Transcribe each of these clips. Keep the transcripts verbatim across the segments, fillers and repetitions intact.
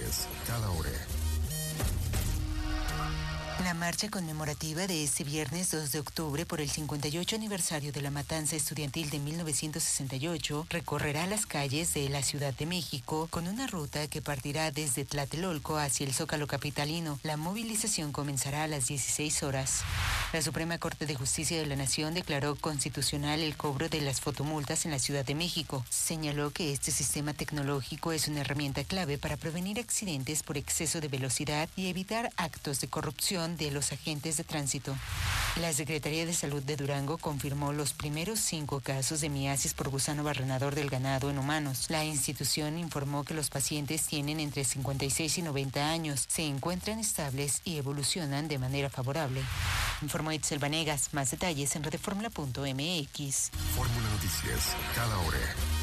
noticias, cada hora. La marcha conmemorativa de este viernes dos de octubre por el cincuenta y ocho aniversario de la matanza estudiantil de mil novecientos sesenta y ocho recorrerá las calles de la Ciudad de México con una ruta que partirá desde Tlatelolco hacia el Zócalo capitalino. La movilización comenzará a las dieciséis horas. La Suprema Corte de Justicia de la Nación declaró constitucional el cobro de las fotomultas en la Ciudad de México. Señaló que este sistema tecnológico es una herramienta clave para prevenir accidentes por exceso de velocidad y evitar actos de corrupción de los agentes de tránsito. La Secretaría de Salud de Durango confirmó los primeros cinco casos de miasis por gusano barrenador del ganado en humanos. La institución informó que los pacientes tienen entre cincuenta y seis y noventa años, se encuentran estables y evolucionan de manera favorable. Informó Itzel Vanegas. Más detalles en redefórmula punto m x. Fórmula Noticias, cada hora.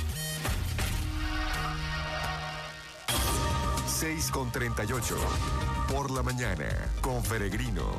seis con treinta y ocho. Por la mañana, con Peregrino.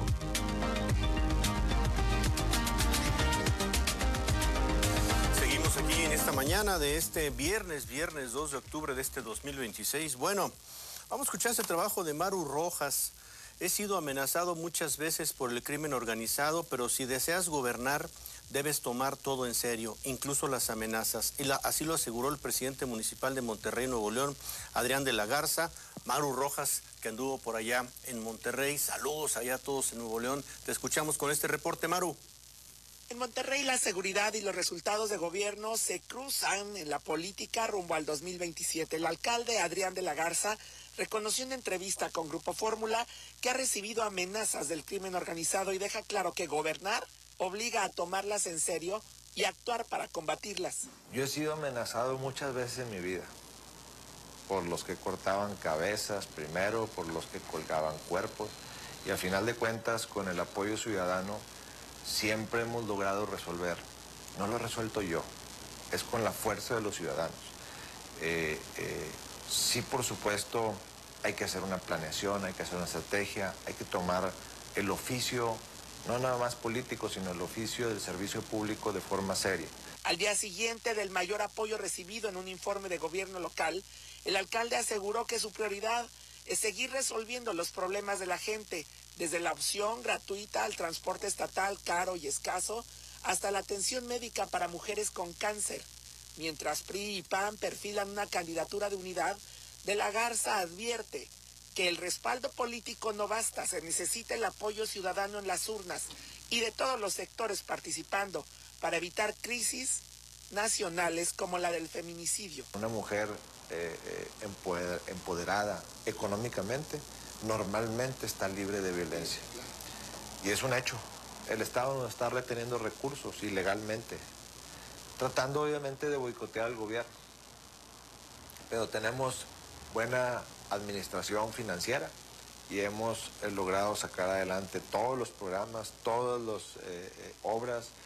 Seguimos aquí en esta mañana de este viernes, viernes dos de octubre de este dos mil veintiséis. Bueno, vamos a escuchar este trabajo de Maru Rojas. He sido amenazado muchas veces por el crimen organizado, pero si deseas gobernar, debes tomar todo en serio, incluso las amenazas. Y la, así lo aseguró el presidente municipal de Monterrey, Nuevo León, Adrián de la Garza. Maru Rojas, que anduvo por allá en Monterrey. Saludos allá a todos en Nuevo León. Te escuchamos con este reporte, Maru. En Monterrey la seguridad y los resultados de gobierno se cruzan en la política rumbo al dos mil veintisiete. El alcalde Adrián de la Garza reconoció en entrevista con Grupo Fórmula que ha recibido amenazas del crimen organizado y deja claro que gobernar obliga a tomarlas en serio y actuar para combatirlas. Yo he sido amenazado muchas veces en mi vida, por los que cortaban cabezas primero, por los que colgaban cuerpos, y a final de cuentas, con el apoyo ciudadano, siempre hemos logrado resolver. No lo he resuelto yo, es con la fuerza de los ciudadanos. Eh, eh, sí, por supuesto, hay que hacer una planeación, hay que hacer una estrategia, hay que tomar el oficio, no nada más político, sino el oficio del servicio público de forma seria. Al día siguiente del mayor apoyo recibido en un informe de gobierno local, el alcalde aseguró que su prioridad es seguir resolviendo los problemas de la gente, desde la opción gratuita al transporte estatal caro y escaso, hasta la atención médica para mujeres con cáncer. Mientras P R I y P A N perfilan una candidatura de unidad, de la Garza advierte que el respaldo político no basta, se necesita el apoyo ciudadano en las urnas y de todos los sectores participando para evitar crisis nacionales como la del feminicidio. Una mujer eh, eh, empoder, empoderada económicamente normalmente está libre de violencia. Y es un hecho. El Estado nos está reteniendo recursos ilegalmente, tratando obviamente de boicotear al gobierno. Pero tenemos buena administración financiera y hemos eh, logrado sacar adelante todos los programas, todas las eh, eh, obras